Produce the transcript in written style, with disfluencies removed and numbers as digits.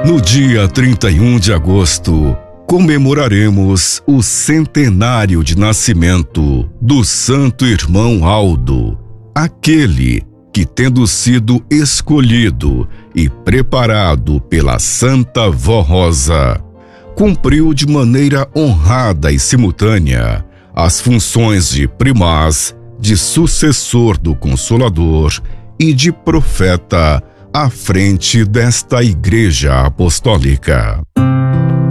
No dia 31 de agosto, comemoraremos o centenário de nascimento do Santo Irmão Aldo, aquele que, tendo sido escolhido e preparado pela Santa Vó Rosa, cumpriu de maneira honrada e simultânea as funções de primaz, de sucessor do Consolador e de profeta à frente desta Igreja Apostólica.